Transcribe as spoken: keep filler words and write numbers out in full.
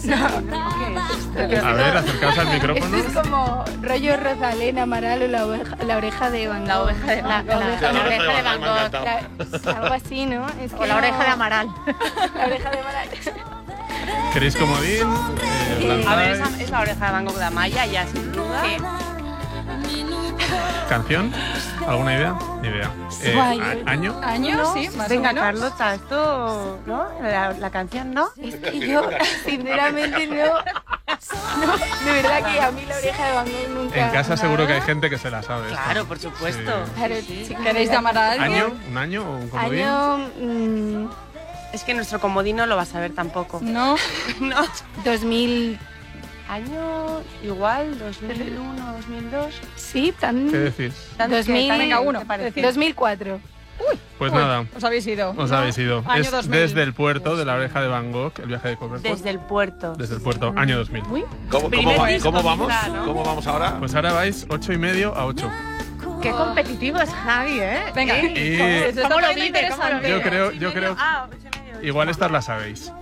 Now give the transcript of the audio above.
¿Qué es? A ver, acercaos al micrófono. Esto es como rollo Rosalén, Amaral o la oveja, la oreja de Van Gogh. La oveja de Van Gogh. La, la oveja, La de oreja de Van Van Gogh me ha Gogh. La- algo así, ¿no? Es que O la no- oreja de Amaral. La oreja de Amaral. ¿Queréis comodín? Eh, Eh, lanzáis. A ver, esa es la oreja de Van Gogh de Amaya, ya sin duda. Sí. ¿Canción? ¿Alguna idea? Ni idea. Eh, Guay. a- ¿Año? ¿Años? Sí, más Venga, o menos. Carlota, esto, ¿no? La, la canción, ¿no? Es que yo, sinceramente, no. No, de verdad que a mí la oreja de Van Gogh nunca. En casa seguro que hay gente que se la sabe. esta. Claro, por supuesto. Sí. Claro, Sí. sí, ¿Queréis llamar a alguien? ¿Año? ¿Un año o un comodín? Año mm, Es que nuestro comodín no lo va a saber tampoco. No. No. dos mil. Año igual, dos mil uno, dos mil dos. Sí, tan. ¿Qué decís? ¿Tanto dos que- mil. tanto Venga, que uno, te parece? decid. dos mil cuatro. Pues Uy, nada, Os habéis ido. os ¿no? habéis ido. Año Es dos mil. desde el puerto de la oreja de Van Gogh, el viaje de Copperpot. Desde el puerto. Desde el puerto, año dos mil. Uy, ¿Cómo, Primer cómo, va- disco, cómo vamos? quizá, ¿no? ¿Cómo vamos ahora? Pues ahora vais ocho y medio a ocho. Qué competitivo es Javi, ¿eh? Venga, Y se está ¿Cómo lo poniendo vive? ¿Cómo lo interesante. vive? Yo creo- Ocho y yo medio. creo- Ah, ocho y medio. igual estas las sabéis.